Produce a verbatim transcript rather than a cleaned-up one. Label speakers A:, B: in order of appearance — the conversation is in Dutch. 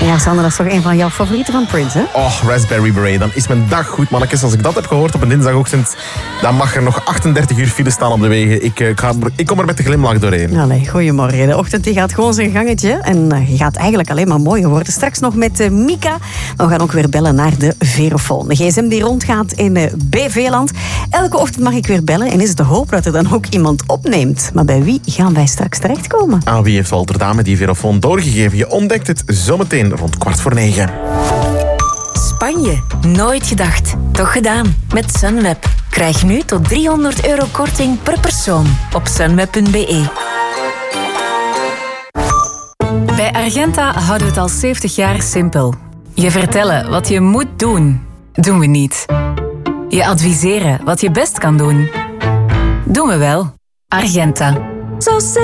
A: Ja, Sander, dat is toch een van jouw favorieten van Prince, hè?
B: Oh, Raspberry Beret. Dan is mijn dag goed, mannetjes. Als ik dat heb gehoord op een dinsdagochtend, dan mag er nog achtendertig uur file staan op de wegen. Ik, ik, ga, ik kom er met de glimlach doorheen.
A: Allee, goedemorgen. De ochtend die gaat gewoon zijn gangetje. En uh, je gaat eigenlijk alleen maar mooier worden. Straks nog met uh, Mika. Maar we gaan ook weer bellen naar de Verofoon. De gsm die rondgaat in uh, B V-land. Elke ochtend mag ik weer bellen. En is het de hoop dat er dan ook iemand opneemt. Maar bij wie gaan wij straks terechtkomen?
B: Aan wie heeft Walter Dame die Verofoon doorgegeven? Je ontdekt het zometeen rond kwart voor negen.
C: Spanje. Nooit gedacht. Toch gedaan. Met Sunweb. Krijg nu tot driehonderd euro korting per persoon op sunweb punt b e. Bij Argenta houden we het al zeventig jaar simpel. Je vertellen wat je moet doen, doen we niet. Je adviseren wat je best kan doen, doen we wel. Argenta. Zo simpel.